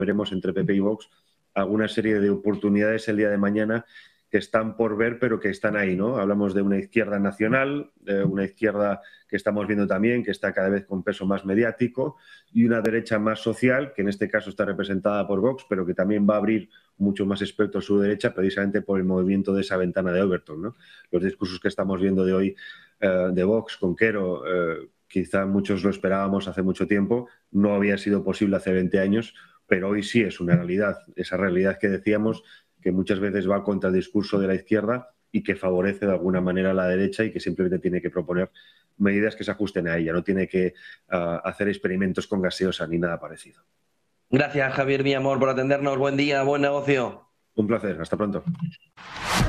veremos entre PP y Vox alguna serie de oportunidades el día de mañana que están por ver, pero que están ahí, ¿no? Hablamos de una izquierda nacional, de una izquierda que estamos viendo también, que está cada vez con peso más mediático, y una derecha más social, que en este caso está representada por Vox, pero que también va a abrir mucho más espectro a su derecha, precisamente por el movimiento de esa ventana de Overton, ¿no? Los discursos que estamos viendo de hoy de Vox con Quero, quizá muchos lo esperábamos hace mucho tiempo, no había sido posible hace 20 años, pero hoy sí es una realidad, esa realidad que decíamos, que muchas veces va contra el discurso de la izquierda y que favorece de alguna manera a la derecha y que simplemente tiene que proponer medidas que se ajusten a ella, no tiene que hacer experimentos con gaseosa ni nada parecido. Gracias, Javier Villamor, por atendernos. Buen día, buen negocio. Un placer, hasta pronto.